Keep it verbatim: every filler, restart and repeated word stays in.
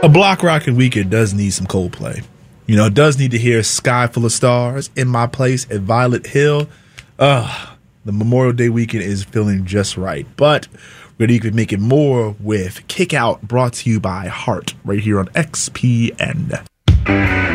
A block rocking weekend does need some Coldplay. You know, it does need to hear Sky Full of Stars, In My Place at Violet Hill. Ugh, the Memorial Day weekend is feeling just right. But we're going to make it more with Kick Out, brought to you by Heart, right here on X P N.